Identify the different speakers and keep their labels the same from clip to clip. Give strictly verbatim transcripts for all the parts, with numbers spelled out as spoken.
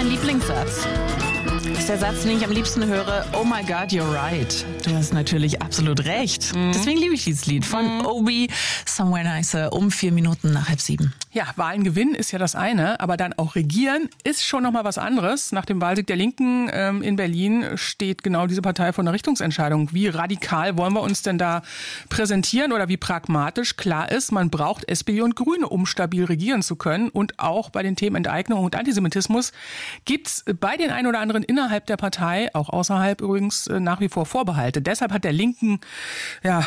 Speaker 1: mein Lieblingssatz. Das ist der Satz, den ich am liebsten höre. Oh my God, you're right. Du hast natürlich absolut recht. Mhm. Deswegen liebe ich dieses Lied von mhm. Obi, Somewhere Nicer, um vier Minuten nach halb sieben.
Speaker 2: Ja, Wahlen gewinnen ist ja das eine, aber dann auch regieren ist schon noch mal was anderes. Nach dem Wahlsieg der Linken ähm, in Berlin steht genau diese Partei vor einer Richtungsentscheidung. Wie radikal wollen wir uns denn da präsentieren oder wie pragmatisch? Klar ist, man braucht S P D und Grüne, um stabil regieren zu können. Und auch bei den Themen Enteignung und Antisemitismus gibt's bei den ein oder anderen innerhalb der Partei, auch außerhalb übrigens, nach wie vor Vorbehalte. Deshalb hat der linken ja,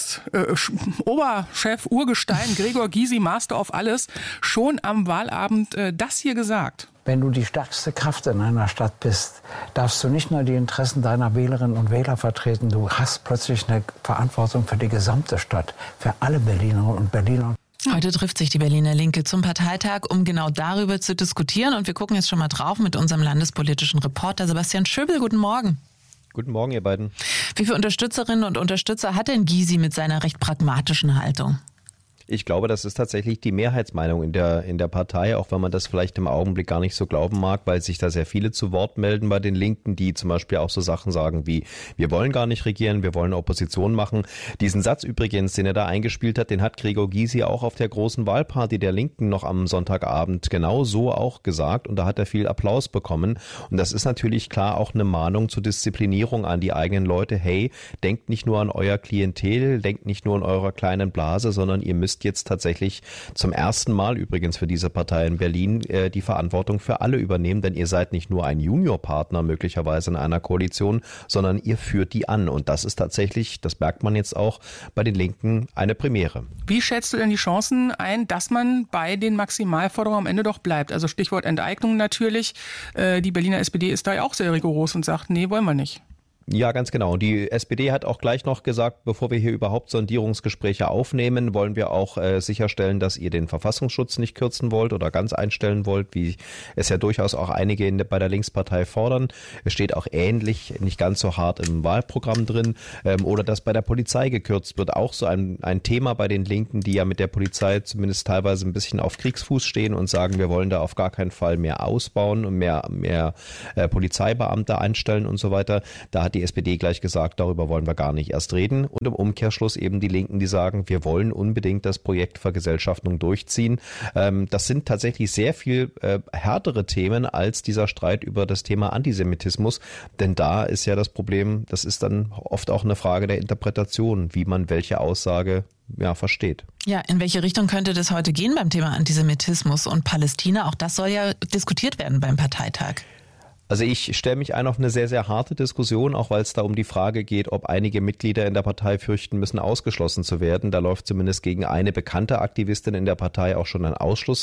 Speaker 2: Ex-Oberchef, äh, Urgestein, Gregor Gysi, Master of alles, schon am Wahlabend äh, das hier gesagt.
Speaker 3: Wenn du die stärkste Kraft in einer Stadt bist, darfst du nicht nur die Interessen deiner Wählerinnen und Wähler vertreten, du hast plötzlich eine Verantwortung für die gesamte Stadt, für alle Berlinerinnen und Berliner.
Speaker 1: Heute trifft sich die Berliner Linke zum Parteitag, um genau darüber zu diskutieren. Und wir gucken jetzt schon mal drauf mit unserem landespolitischen Reporter Sebastian Schöbel. Guten Morgen.
Speaker 4: Guten Morgen, ihr beiden.
Speaker 1: Wie viele Unterstützerinnen und Unterstützer hat denn Gysi mit seiner recht pragmatischen Haltung?
Speaker 4: Ich glaube, das ist tatsächlich die Mehrheitsmeinung in der, in der Partei, auch wenn man das vielleicht im Augenblick gar nicht so glauben mag, weil sich da sehr viele zu Wort melden bei den Linken, die zum Beispiel auch so Sachen sagen wie, wir wollen gar nicht regieren, wir wollen Opposition machen. Diesen Satz übrigens, den er da eingespielt hat, den hat Gregor Gysi auch auf der großen Wahlparty der Linken noch am Sonntagabend genau so auch gesagt und da hat er viel Applaus bekommen. Und das ist natürlich klar auch eine Mahnung zur Disziplinierung an die eigenen Leute. Hey, denkt nicht nur an euer Klientel, denkt nicht nur an eurer kleinen Blase, sondern ihr müsst jetzt tatsächlich zum ersten Mal übrigens für diese Partei in Berlin äh, die Verantwortung für alle übernehmen, denn ihr seid nicht nur ein Juniorpartner möglicherweise in einer Koalition, sondern ihr führt die an und das ist tatsächlich, das merkt man jetzt auch bei den Linken, eine Premiere.
Speaker 2: Wie schätzt du denn die Chancen ein, dass man bei den Maximalforderungen am Ende doch bleibt? Also Stichwort Enteignung natürlich, äh, die Berliner S P D ist da ja auch sehr rigoros und sagt, nee, wollen wir nicht.
Speaker 4: Ja, ganz genau. Die S P D hat auch gleich noch gesagt, bevor wir hier überhaupt Sondierungsgespräche aufnehmen, wollen wir auch äh, sicherstellen, dass ihr den Verfassungsschutz nicht kürzen wollt oder ganz einstellen wollt, wie es ja durchaus auch einige in, bei der Linkspartei fordern. Es steht auch ähnlich, nicht ganz so hart im Wahlprogramm drin. Ähm, oder dass bei der Polizei gekürzt wird. Auch so ein, ein Thema bei den Linken, die ja mit der Polizei zumindest teilweise ein bisschen auf Kriegsfuß stehen und sagen, wir wollen da auf gar keinen Fall mehr ausbauen und mehr, mehr äh, Polizeibeamte einstellen und so weiter. Da hat die S P D gleich gesagt, darüber wollen wir gar nicht erst reden. Und im Umkehrschluss eben die Linken, die sagen, wir wollen unbedingt das Projekt Vergesellschaftung durchziehen. Ähm, das sind tatsächlich sehr viel äh, härtere Themen als dieser Streit über das Thema Antisemitismus. Denn da ist ja das Problem, das ist dann oft auch eine Frage der Interpretation, wie man welche Aussage ja, versteht.
Speaker 1: Ja, in welche Richtung könnte das heute gehen beim Thema Antisemitismus und Palästina? Auch das soll ja diskutiert werden beim Parteitag.
Speaker 4: Also ich stelle mich ein auf eine sehr, sehr harte Diskussion, auch weil es da um die Frage geht, ob einige Mitglieder in der Partei fürchten müssen, ausgeschlossen zu werden. Da läuft zumindest gegen eine bekannte Aktivistin in der Partei auch schon ein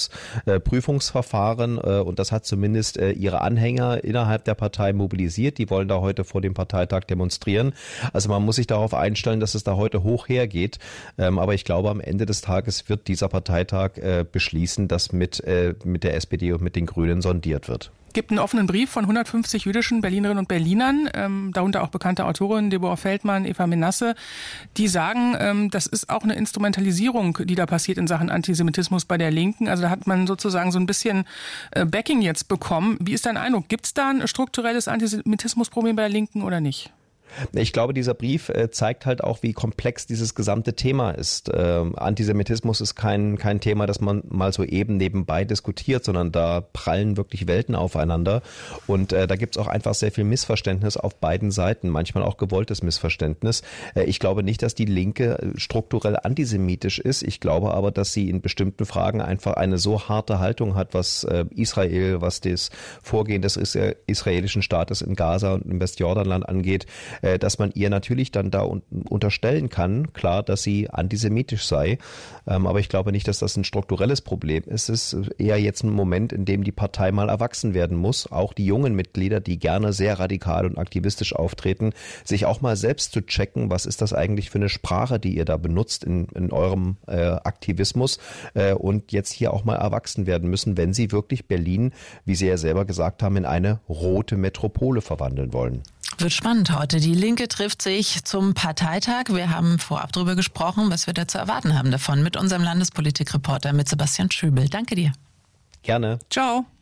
Speaker 4: Ausschlussprüfungsverfahren äh, äh, und das hat zumindest äh, ihre Anhänger innerhalb der Partei mobilisiert. Die wollen da heute vor dem Parteitag demonstrieren. Also man muss sich darauf einstellen, dass es da heute hoch hergeht. Ähm, aber ich glaube, am Ende des Tages wird dieser Parteitag äh, beschließen, dass mit, äh, mit der S P D und mit den Grünen sondiert wird.
Speaker 2: Gibt einen offenen Brief von hundertfünfzig jüdischen Berlinerinnen und Berlinern, ähm, darunter auch bekannte Autorinnen, Deborah Feldmann, Eva Menasse, die sagen, ähm, das ist auch eine Instrumentalisierung, die da passiert in Sachen Antisemitismus bei der Linken. Also da hat man sozusagen so ein bisschen äh, Backing jetzt bekommen. Wie ist dein Eindruck? Gibt es da ein strukturelles Antisemitismusproblem bei der Linken oder nicht?
Speaker 4: Ich glaube, dieser Brief äh, zeigt halt auch, wie komplex dieses gesamte Thema ist. Ähm, Antisemitismus ist kein, kein Thema, das man mal so eben nebenbei diskutiert, sondern da prallen wirklich Welten aufeinander. Und äh, da gibt es auch einfach sehr viel Missverständnis auf beiden Seiten, manchmal auch gewolltes Missverständnis. Äh, ich glaube nicht, dass die Linke strukturell antisemitisch ist. Ich glaube aber, dass sie in bestimmten Fragen einfach eine so harte Haltung hat, was äh, Israel, was das Vorgehen des israelischen Staates in Gaza und im Westjordanland angeht, dass man ihr natürlich dann da unterstellen kann, klar, dass sie antisemitisch sei. Aber ich glaube nicht, dass das ein strukturelles Problem ist. Es ist eher jetzt ein Moment, in dem die Partei mal erwachsen werden muss. Auch die jungen Mitglieder, die gerne sehr radikal und aktivistisch auftreten, sich auch mal selbst zu checken, was ist das eigentlich für eine Sprache, die ihr da benutzt in, in eurem äh, Aktivismus äh, und jetzt hier auch mal erwachsen werden müssen, wenn sie wirklich Berlin, wie Sie ja selber gesagt haben, in eine rote Metropole verwandeln wollen.
Speaker 1: Wird spannend heute. Die Linke trifft sich zum Parteitag. Wir haben vorab darüber gesprochen, was wir da zu erwarten haben davon mit unserem Landespolitikreporter, mit Sebastian Schöbel. Danke dir.
Speaker 4: Gerne.
Speaker 2: Ciao.